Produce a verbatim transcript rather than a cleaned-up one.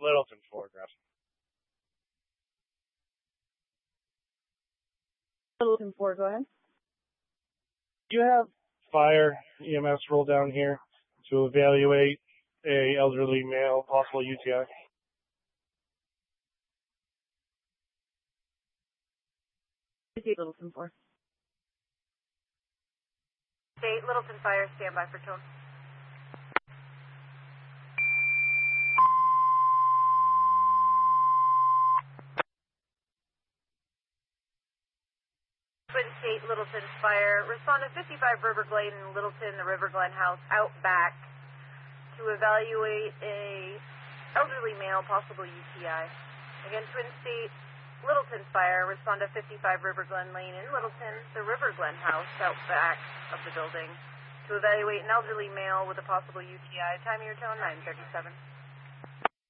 Littleton four, aggressive. Littleton four, go ahead. You have fire E M S roll down here to evaluate a elderly male, possible U T I. Littleton four. State Littleton Fire, stand by for tone. Twin State Littleton Fire, respond to fifty-five River Glen in Littleton, the River Glen house out back to evaluate a elderly male, possible U T I. Again, Twin State Littleton Fire, respond to fifty-five River Glen Lane in Littleton, the River Glen house out back of the building to evaluate an elderly male with a possible U T I. Time of your tone, nine thirty-seven.